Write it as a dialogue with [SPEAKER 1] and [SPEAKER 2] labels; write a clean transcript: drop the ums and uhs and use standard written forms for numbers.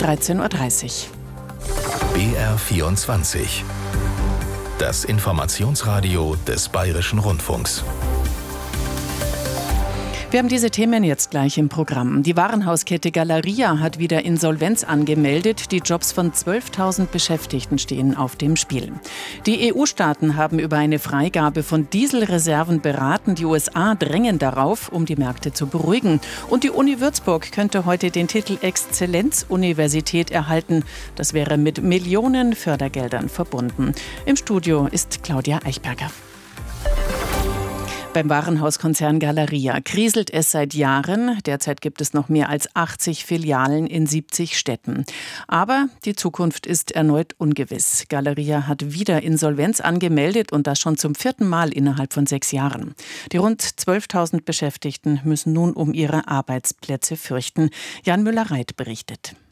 [SPEAKER 1] 13.30 Uhr.
[SPEAKER 2] BR24. Das Informationsradio des Bayerischen Rundfunks.
[SPEAKER 1] Wir haben diese Themen jetzt gleich im Programm. Die Warenhauskette Galeria hat wieder Insolvenz angemeldet. Die Jobs von 12.000 Beschäftigten stehen auf dem Spiel. Die EU-Staaten haben über eine Freigabe von Dieselreserven beraten. Die USA drängen darauf, um die Märkte zu beruhigen. Und die Uni Würzburg könnte heute den Titel Exzellenzuniversität erhalten. Das wäre mit Millionen Fördergeldern verbunden. Im Studio ist Claudia Eichberger. Beim Warenhauskonzern Galeria kriselt es seit Jahren. Derzeit gibt es noch mehr als 80 Filialen in 70 Städten. Aber die Zukunft ist erneut ungewiss. Galeria hat wieder Insolvenz angemeldet und das schon zum 4. Mal innerhalb von 6 Jahren. Die rund 12.000 Beschäftigten müssen nun um ihre Arbeitsplätze fürchten. Jan Müller-Reit berichtet.